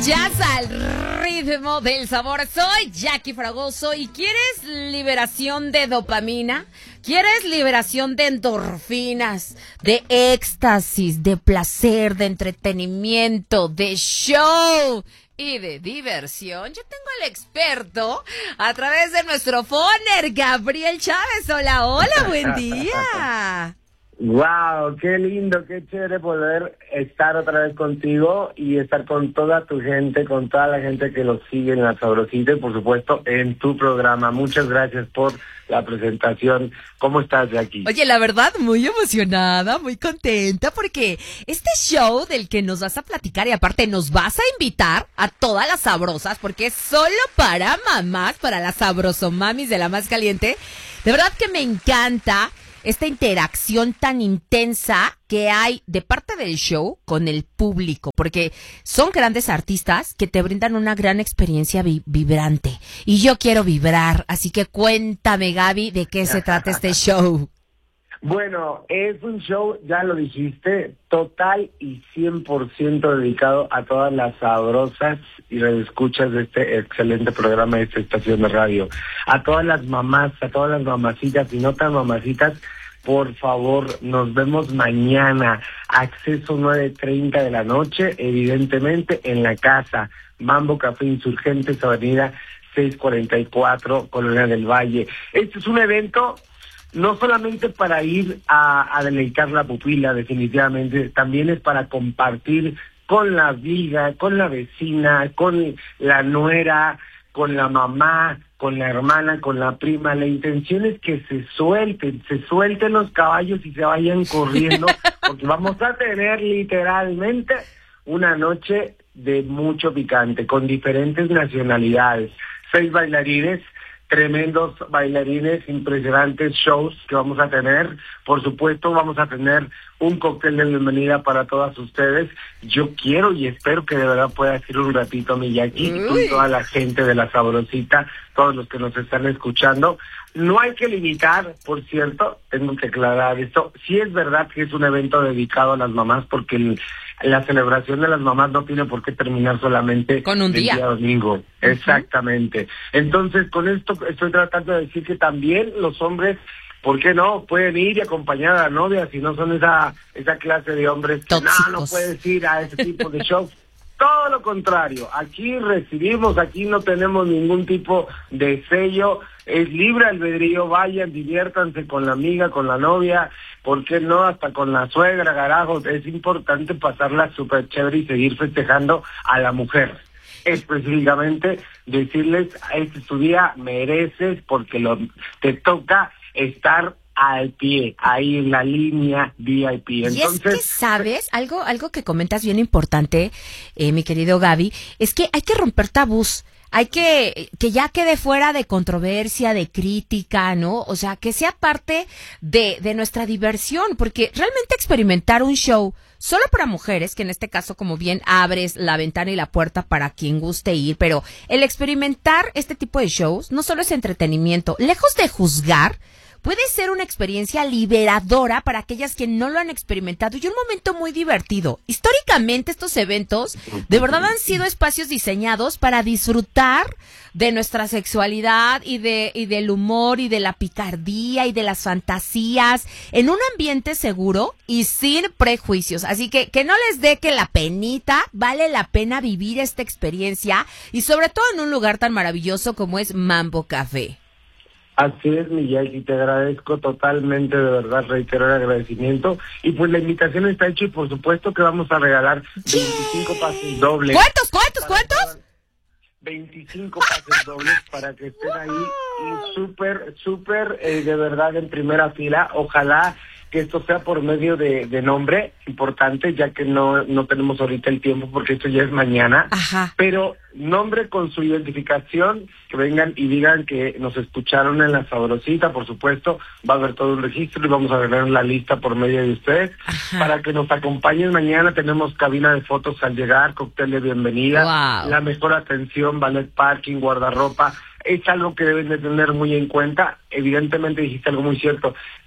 Jazz al ritmo del sabor. Soy Jackie Fragoso y ¿quieres liberación de dopamina? ¿Quieres liberación de endorfinas, de éxtasis, de placer, de entretenimiento, de show y de diversión? Yo tengo al experto a través de nuestro phoner, Gabriel Chávez. Hola, hola, buen día. Wow, qué lindo, qué chévere poder estar otra vez contigo y estar con toda tu gente, con toda la gente que los sigue en La Sabrosita y por supuesto en tu programa. Muchas gracias por la presentación. ¿Cómo estás, Jackie? Oye, la verdad, muy emocionada, muy contenta porque este show del que nos vas a platicar y aparte nos vas a invitar a todas las sabrosas porque es solo para mamás, para las sabrosomamis de la más caliente. De verdad que me encanta esta interacción tan intensa que hay de parte del show con el público, porque son grandes artistas que te brindan una gran experiencia vibrante. Y yo quiero vibrar, así que cuéntame, Gaby, ¿de qué se trata este show? Bueno, es un show, ya lo dijiste, total y 100% dedicado a todas las sabrosas y radioescuchas de este excelente programa de esta estación de radio. A todas las mamás, a todas las mamacitas y no tan mamacitas, por favor, nos vemos mañana. Acceso 9:30 de la noche, evidentemente en la casa. Mambo Café Insurgentes, Avenida 644, Colonia del Valle. Este es un evento no solamente para ir a deleitar la pupila, definitivamente, también es para compartir con la amiga, con la vecina, con la nuera, con la mamá, con la hermana, con la prima. La intención es que se suelten los caballos y se vayan corriendo, porque vamos a tener literalmente una noche de mucho picante, con diferentes nacionalidades. 6 bailarines, tremendos bailarines, impresionantes shows que vamos a tener. Por supuesto, vamos a tener un cóctel de bienvenida para todas ustedes. Yo quiero y espero que de verdad pueda decir un ratito, mi Jackie, y con toda la gente de La Sabrosita, todos los que nos están escuchando. No hay que limitar, por cierto, tengo que aclarar esto. Sí es verdad que es un evento dedicado a las mamás, porque la celebración de las mamás no tiene por qué terminar solamente con un día domingo. Exactamente. Entonces, con esto estoy tratando de decir que también los hombres, ¿por qué no? Pueden ir y acompañar a la novia, si no son esa clase de hombres que no puedes ir a ese tipo de shows. Todo lo contrario, aquí recibimos, aquí no tenemos ningún tipo de sello, es libre albedrío, vayan, diviértanse con la amiga, con la novia, ¿por qué no? Hasta con la suegra, carajo. Es importante pasarla súper chévere y seguir festejando a la mujer. Específicamente decirles, este es tu día, mereces, porque te toca estar al pie, ahí en la línea VIP. Entonces, y es que, ¿sabes? Algo que comentas bien importante, mi querido Gaby, es que hay que romper tabús. Hay que ya quede fuera de controversia, de crítica, ¿no? O sea, que sea parte de nuestra diversión, porque realmente experimentar un show solo para mujeres, que en este caso, como bien abres la ventana y la puerta para quien guste ir, pero el experimentar este tipo de shows no solo es entretenimiento, lejos de juzgar, puede ser una experiencia liberadora para aquellas que no lo han experimentado y un momento muy divertido. Históricamente estos eventos de verdad han sido espacios diseñados para disfrutar de nuestra sexualidad y del humor y de la picardía y de las fantasías en un ambiente seguro y sin prejuicios. Así que no les dé que la penita, vale la pena vivir esta experiencia y sobre todo en un lugar tan maravilloso como es Mambo Café. Así es, Miguel, y te agradezco totalmente, de verdad, reitero el agradecimiento. Y pues la invitación está hecha y por supuesto que vamos a regalar 25 pases dobles. ¿Cuántos? 25 pases dobles para que estén ahí y súper, de verdad, en primera fila. Ojalá que esto sea por medio de nombre importante, ya que no tenemos ahorita el tiempo porque esto ya es mañana. Ajá. Pero nombre con su identificación, que vengan y digan que nos escucharon en La Sabrosita, por supuesto, va a haber todo un registro y vamos a ver la lista por medio de ustedes. Ajá. Para que nos acompañen mañana. Tenemos cabina de fotos al llegar, cóctel de bienvenida, wow, la mejor atención, ballet parking, guardarropa. Es algo que deben de tener muy en cuenta. Evidentemente dijiste algo muy cierto.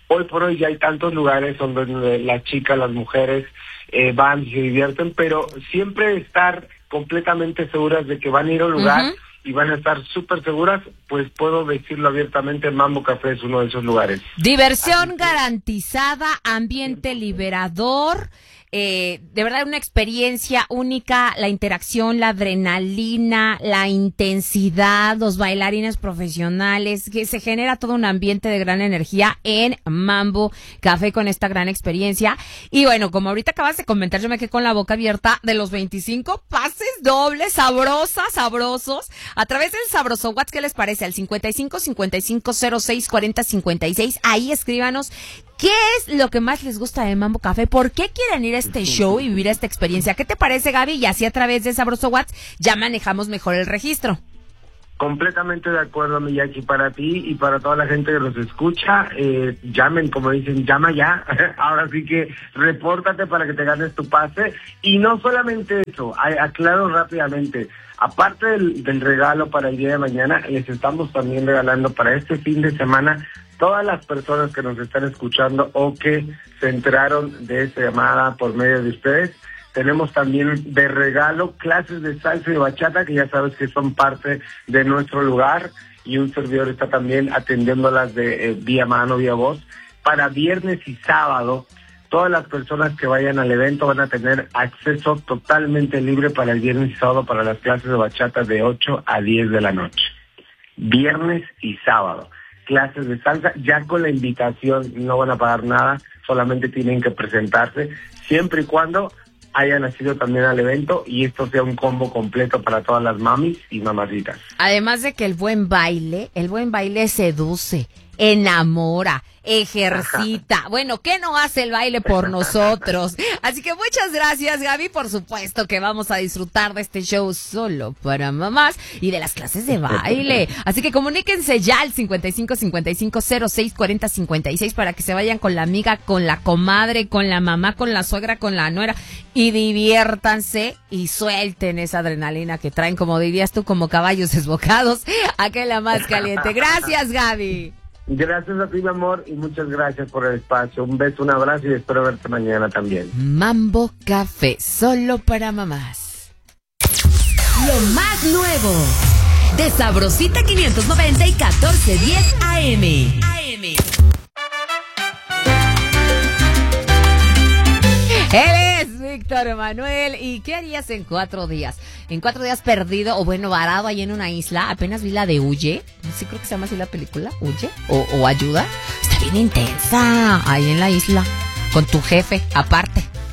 Hoy por hoy ya hay tantos lugares donde las chicas, las mujeres van y se divierten, pero siempre estar completamente seguras de que van a ir a un lugar y van a estar súper seguras, pues puedo decirlo abiertamente, Mambo Café es uno de esos lugares. Diversión garantizada, ambiente liberador, de verdad una experiencia única, la interacción, la adrenalina, la intensidad, los bailarines profesionales, que se genera todo un ambiente de gran energía en Mambo Café con esta gran experiencia. Y bueno, como ahorita acabas de comentar, yo me quedé con la boca abierta de los 25 pases dobles, sabrosos, a través del Sabroso WhatsApp. ¿Qué les parece? Al 55 55 06 40 56. Ahí escríbanos qué es lo que más les gusta de Mambo Café, por qué quieren ir a este show y vivir esta experiencia. ¿Qué te parece, Gaby? Y así a través de Sabroso WhatsApp ya manejamos mejor el registro. Completamente de acuerdo, Miyaki, para ti y para toda la gente que nos escucha, llamen, como dicen, llama ya. Ahora sí que repórtate para que te ganes tu pase. Y no solamente eso, aclaro rápidamente, aparte del regalo para el día de mañana, les estamos también regalando para este fin de semana todas las personas que nos están escuchando o que se enteraron de esta llamada por medio de ustedes. Tenemos también de regalo clases de salsa y bachata, que ya sabes que son parte de nuestro lugar, y un servidor está también atendiéndolas de vía mano, vía voz. Para viernes y sábado, todas las personas que vayan al evento van a tener acceso totalmente libre para el viernes y sábado para las clases de bachata de 8 a 10 de la noche. Viernes y sábado. Clases de salsa, ya con la invitación, no van a pagar nada, solamente tienen que presentarse, siempre y cuando hayan asistido también al evento y esto sea un combo completo para todas las mamis y mamacitas. Además de que el buen baile seduce, enamora, ejercita. Bueno, ¿qué no hace el baile por nosotros? Así que muchas gracias, Gaby. Por supuesto que vamos a disfrutar de este show solo para mamás y de las clases de baile. Así que comuníquense ya al 55 55 06 40 56 para que se vayan con la amiga, con la comadre, con la mamá, con la suegra, con la nuera y diviértanse y suelten esa adrenalina que traen, como dirías tú, como caballos desbocados. Aquella más caliente. Gracias, Gaby. Gracias a ti, mi amor, y muchas gracias por el espacio. Un beso, un abrazo y espero verte mañana también. Mambo Café, solo para mamás. Lo más nuevo de Sabrosita 590 y 1410 AM. Él es Víctor Emanuel. ¿Y qué harías en 4 días? En 4 días perdido o bueno, varado ahí en una isla. Apenas vi la de Huye. Sí, creo que se llama así la película, Huye o Ayuda. Está bien intensa ahí en la isla con tu jefe aparte.